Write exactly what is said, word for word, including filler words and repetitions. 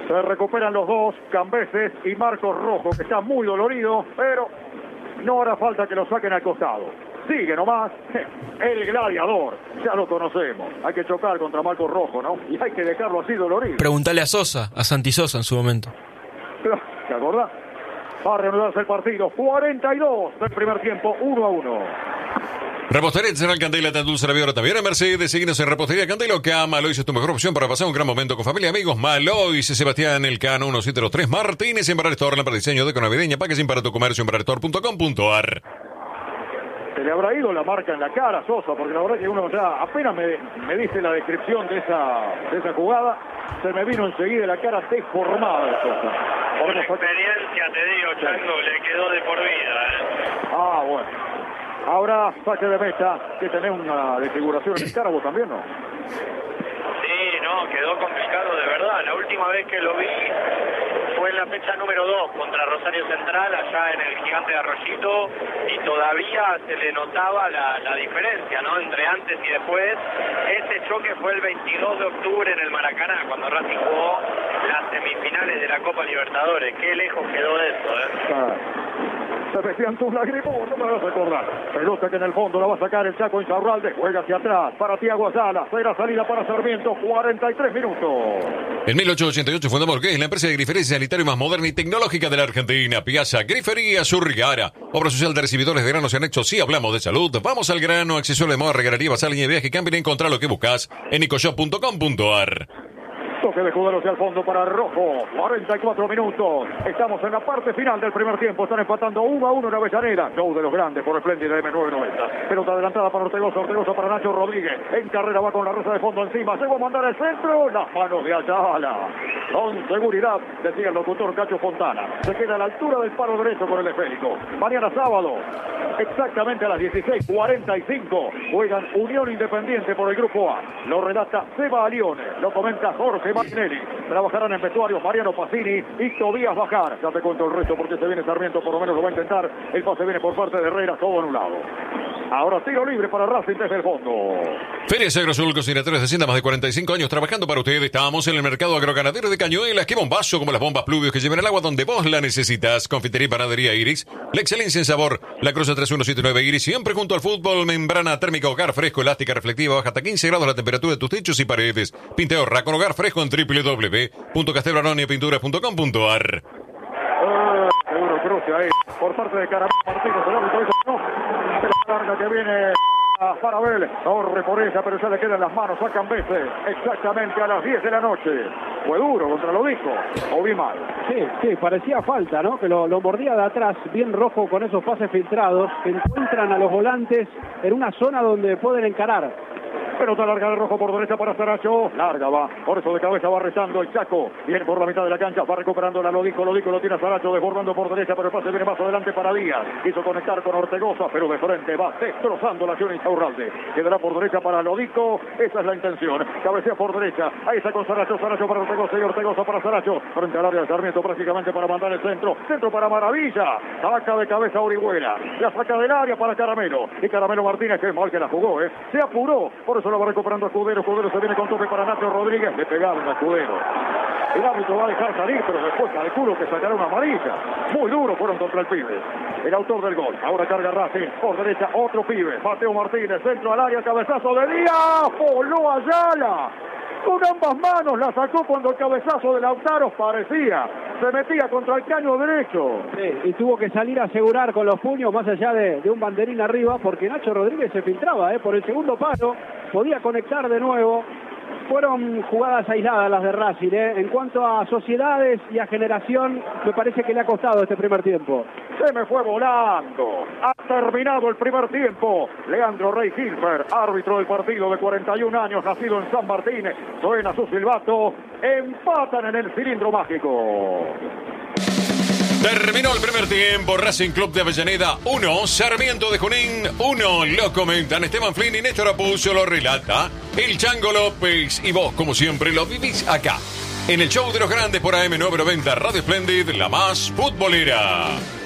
Se recuperan los dos, Cambeses y Marcos Rojo, que está muy dolorido, pero no hará falta que lo saquen al costado. Sigue nomás el gladiador, ya lo conocemos. Hay que chocar contra Marcos Rojo, ¿no? Y hay que dejarlo así dolorido. Preguntale a Sosa, a Santi Sosa en su momento. ¿Te acordás? Va a reanudarse el partido. cuarenta y dos del primer tiempo, uno a uno. Repostería Artesanal Candela, tan dulce la vida también en Mercedes. Seguinos en Repostería Candela, que Malois es tu mejor opción para pasar un gran momento con familia y amigos. Malois, Sebastián Elcano, uno siete dos tres Martínez, en Bar Store, para diseño de navideña, packaging para tu comercio en barrestore punto com punto ar. Se le habrá ido la marca en la cara, Sosa, porque la verdad que uno ya apenas me, me dice la descripción de esa, de esa jugada, se me vino enseguida la cara deformada de Sosa. Por la experiencia, te digo, Chango, le quedó de por vida. ¿eh? Ah, bueno. Ahora, saque de meta, que tenés una desfiguración en el cara, vos también, ¿no? Sí, no, quedó complicado de verdad. La última vez que lo vi fue en la fecha número dos contra Rosario Central, allá en el Gigante de Arroyito, y todavía se le notaba la, la diferencia, ¿no? Entre antes y después. Ese choque fue el veintidós de octubre en el Maracaná, cuando Racing jugó las semifinales de la Copa Libertadores. Qué lejos quedó de eso, ¿eh? Ah. Se vestían tus lágrimas, no me vas a acordar. Pelota que en el fondo la va a sacar el Chaco Insaurralde. Juega hacia atrás para Thiago Ayala. Será salida para Sarmiento. cuarenta y tres minutos. En mil ochocientos ochenta y ocho fundamos que es la empresa de grifería sanitario más moderna y tecnológica de la Argentina. Piazza Grifería Surrigara. Obra social de recibidores de granos y anexos. Si hablamos de salud, vamos al grano. Accesorios de moda, regalería, basal, línea de viaje, camping. Encontrar lo que buscas en ecoshop punto com punto ar. Toque de jugador hacia el fondo para Rojo. cuarenta y cuatro minutos. Estamos en la parte final del primer tiempo. Están empatando uno a uno en Avellaneda. Show de los grandes por el Splendid M nueve noventa. Pelota adelantada para Ortegoza. Ortegoza para Nacho Rodríguez. En carrera va con la rosa de fondo encima. Llegó a mandar el centro. Las manos de Ayala. Con seguridad, decía el locutor Cacho Fontana. Se queda a la altura del palo derecho con el esférico. Mañana sábado, exactamente a las dieciséis cuarenta y cinco, juegan Unión Independiente por el Grupo A. Lo relata Seba Alione. Lo comenta Jorge Martinelli. Trabajarán en vestuarios Mariano Pacini y Tobías Bajar. Ya te cuento el resto porque se viene Sarmiento, por lo menos lo va a intentar. El pase viene por parte de Herrera, todo anulado. Ahora tiro libre para Racing desde el fondo. Feria Agrosul, cocinadores de Hacienda, más de cuarenta y cinco años trabajando para ustedes. Estamos en el mercado agroganadero de Cañuelas. Qué bombazo, como las bombas Pluvios que llevan el agua donde vos la necesitas. Confitería y panadería Iris. La excelencia en sabor. La Cruz tres uno siete nueve Iris. Siempre junto al fútbol. Membrana térmica hogar fresco, elástica, reflectiva. Baja hasta quince grados la temperatura de tus techos y paredes. Pinteorra con hogar fresco en doble u doble u doble u punto castelbranoni pintura punto com punto ar. Uh, seguro cruce ahí. Por parte de Caramelo Martínez. El árbitro dice no. La larga que viene a Farabel. Corre por ella, pero ya le quedan las manos a Cambeses. Exactamente a las diez de la noche. Fue duro contra Lodico. O vi mal. Sí, sí, parecía falta, ¿no? Que lo, lo mordía de atrás, bien Rojo con esos pases filtrados, que encuentran a los volantes en una zona donde pueden encarar. Pelota larga de Rojo por derecha para Saracho. Larga va. Por eso de cabeza va rezando el Chaco. Viene por la mitad de la cancha. Va recuperando la Lodico. Lodico lo tiene a Saracho desbordando por derecha. Pero el pase viene más adelante para Díaz. Quiso conectar con Ortegoza. Pero de frente va destrozando la acción Insaurralde. Quedará por derecha para Lodico. Esa es la intención. Cabecea por derecha. Ahí está con Saracho. Saracho para Ortegoza y Ortegoza para Saracho. Frente al área de Sarmiento prácticamente para mandar el centro. Centro para Maravilla. Saca de cabeza Orihuela. La saca del área para Caramelo. Y Caramelo Martínez, que mal que la jugó, ¿eh? Se apuró. Por eso lo va recuperando a Escudero. Escudero se viene con tope para Nacho Rodríguez. Le pegaron a Escudero. El árbitro va a dejar salir, pero después calculo que sacará una amarilla. Muy duro fueron contra el pibe. El autor del gol. Ahora carga Racing. Por derecha otro pibe. Mateo Martínez. Centro al área. Cabezazo de Díaz. Voló Ayala. Con ambas manos la sacó cuando el cabezazo de Lautaro parecía. Se metía contra el caño derecho. Sí, y tuvo que salir a asegurar con los puños más allá de, de un banderín arriba, porque Nacho Rodríguez se filtraba ¿eh? por el segundo palo. Podía conectar de nuevo. Fueron jugadas aisladas las de Racing, ¿eh? En cuanto a sociedades y a generación, me parece que le ha costado este primer tiempo. Se me fue volando. Ha terminado el primer tiempo. Leandro Rey Hilfer, árbitro del partido de cuarenta y un años, nacido en San Martín. Suena su silbato. Empatan en el cilindro mágico. Terminó el primer tiempo. Racing Club de Avellaneda uno, Sarmiento de Junín uno. Lo comentan Esteban Flynn y Néstor Apucio, lo relata el Chango López. Y vos, como siempre, lo vivís acá, en el show de los grandes por A M nueve noventa Radio Splendid, la más futbolera.